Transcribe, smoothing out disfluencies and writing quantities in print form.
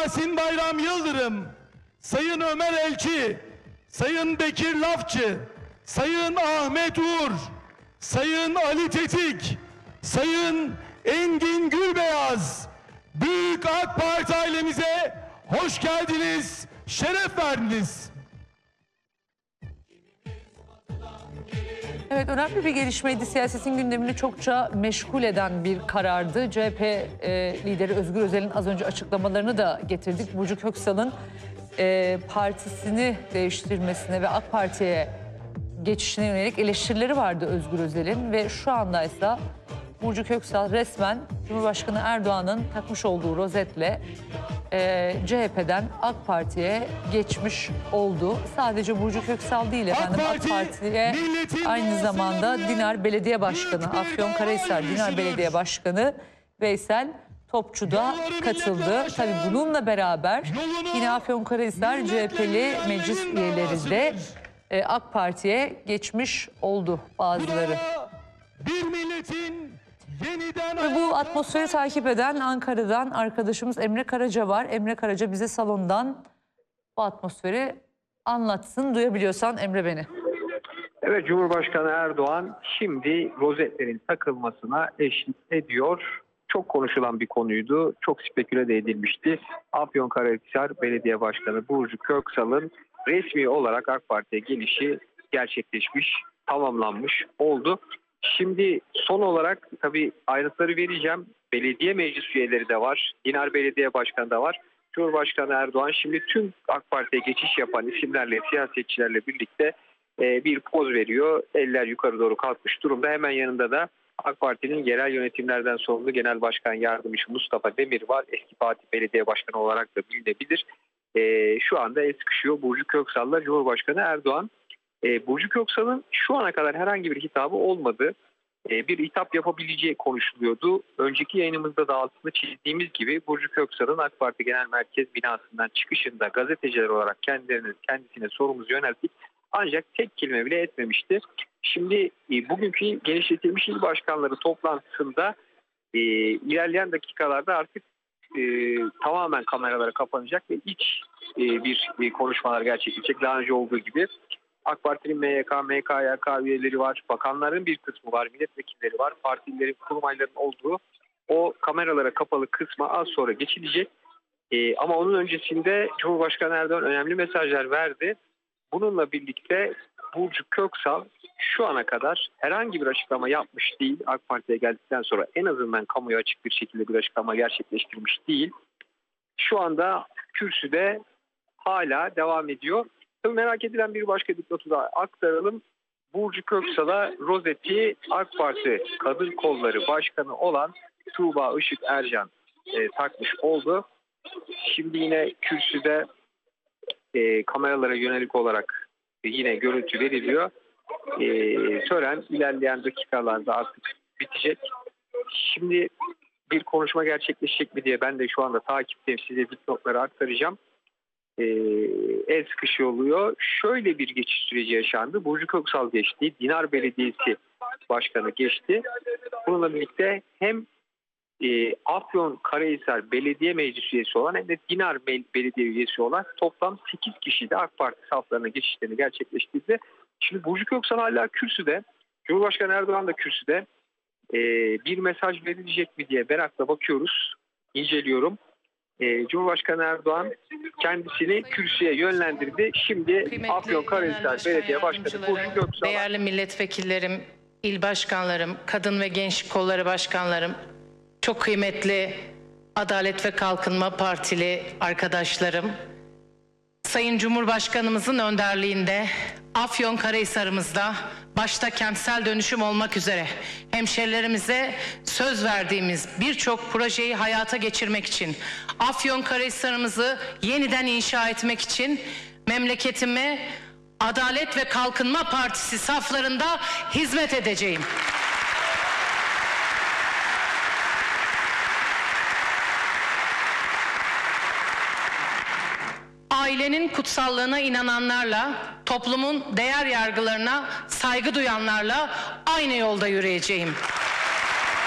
Yasin Bayram Yıldırım, Sayın Ömer Elçi, Sayın Bekir Lafçı, Sayın Ahmet Uğur, Sayın Ali Tetik, Sayın Engin Gülbeyaz, Büyük AK Parti ailemize hoş geldiniz, şeref verdiniz. Evet, önemli bir gelişmeydi. Siyasetin gündemini çokça meşgul eden bir karardı. CHP lideri Özgür Özel'in az önce açıklamalarını da getirdik. Burcu Köksal'ın partisini değiştirmesine ve AK Parti'ye geçişine yönelik eleştirileri vardı Özgür Özel'in. Ve şu anda ise Burcu Köksal resmen Cumhurbaşkanı Erdoğan'ın takmış olduğu rozetle CHP'den AK Parti'ye geçmiş oldu. Sadece Burcu Köksal değil efendim, AK Parti'ye aynı zamanda Dinar Belediye Başkanı, Afyonkarahisar Dinar Belediye Başkanı Veysel Topçu da katıldı. Tabii bununla beraber yine Afyonkarahisar CHP'li meclis üyeleri de AK Parti'ye geçmiş oldu bazıları. Bir milletin ve bu atmosferi takip eden Ankara'dan arkadaşımız Emre Karaca var. Emre Karaca bize salondan bu atmosferi anlatsın. Duyabiliyorsan Emre beni. Evet, Cumhurbaşkanı Erdoğan şimdi rozetlerin takılmasına eşlik ediyor. Çok konuşulan bir konuydu. Çok speküle de edilmişti. Afyonkarahisar Belediye Başkanı Burcu Köksal'ın resmi olarak AK Parti'ye gelişi gerçekleşmiş, tamamlanmış oldu. Şimdi son olarak tabii ayrıntıları vereceğim. Belediye meclis üyeleri de var. Dinar Belediye Başkanı da var. Cumhurbaşkanı Erdoğan şimdi tüm AK Parti'ye geçiş yapan isimlerle, siyasetçilerle birlikte bir poz veriyor. Eller yukarı doğru kalkmış durumda. Hemen yanında da AK Parti'nin yerel yönetimlerden sorumlu Genel Başkan Yardımcısı Mustafa Demir var. Eski Fatih Belediye Başkanı olarak da bilinebilir. Şu anda el sıkışıyor Burcu Köksal'la Cumhurbaşkanı Erdoğan. Burcu Köksal'ın şu ana kadar herhangi bir hitabı olmadı. Bir hitap yapabileceği konuşuluyordu. Önceki yayınımızda da altını çizdiğimiz gibi Burcu Köksal'ın AK Parti Genel Merkez binasından çıkışında gazeteciler olarak kendisine sorumuzu yönelttik. Ancak tek kelime bile etmemişti. Şimdi bugünkü genişletilmiş il başkanları toplantısında ilerleyen dakikalarda artık tamamen kameralara kapanacak ve iç bir konuşmalar gerçekleşecek. Daha önce olduğu gibi AK Parti'nin MYK, MKYK üyeleri var, bakanların bir kısmı var, milletvekilleri var, partilerin, kurmayların olduğu o kameralara kapalı kısma az sonra geçilecek. Ama onun öncesinde Cumhurbaşkanı Erdoğan önemli mesajlar verdi. Bununla birlikte Burcu Köksal şu ana kadar herhangi bir açıklama yapmış değil. AK Parti'ye geldikten sonra en azından kamuya açık bir şekilde bir açıklama gerçekleştirmiş değil. Şu anda kürsüde hala devam ediyor. Tabii merak edilen bir başka dipnotu da aktaralım. Burcu Köksal'a rozeti AK Parti Kadın Kolları Başkanı olan Tuğba Işık Ercan takmış oldu. Şimdi yine kürsüde kameralara yönelik olarak yine görüntü veriliyor. Tören ilerleyen dakikalarda artık bitecek. Şimdi bir konuşma gerçekleşecek mi diye ben de şu anda takipteyim. Size dipnotları aktaracağım. El sıkışı oluyor. Şöyle bir geçiş süreci yaşandı. Burcu Köksal geçti. Dinar Belediyesi Başkanı geçti. Bununla birlikte hem Afyonkarahisar Belediye Meclis üyesi olan hem de Dinar Belediye üyesi olan toplam 8 kişi de AK Parti saflarına geçişlerini gerçekleştirdi. Şimdi Burcu Köksal hala kürsüde. Cumhurbaşkanı Erdoğan da kürsüde. Bir mesaj verilecek mi diye merakla bakıyoruz. İnceliyorum. Cumhurbaşkanı Erdoğan kendisini kürsüye yönlendirdi. Şimdi Afyonkarahisar Belediye Başkanı Burcu Köksal. Değerli milletvekillerim, il başkanlarım, kadın ve gençlik kolları başkanlarım, çok kıymetli Adalet ve Kalkınma Partili arkadaşlarım, Sayın Cumhurbaşkanımızın önderliğinde Afyonkarahisar'ımızda başta kentsel dönüşüm olmak üzere hemşerilerimize söz verdiğimiz birçok projeyi hayata geçirmek için, Afyonkarahisar'ımızı yeniden inşa etmek için memleketime Adalet ve Kalkınma Partisi saflarında hizmet edeceğim. Ailenin kutsallığına inananlarla, toplumun değer yargılarına saygı duyanlarla aynı yolda yürüyeceğim.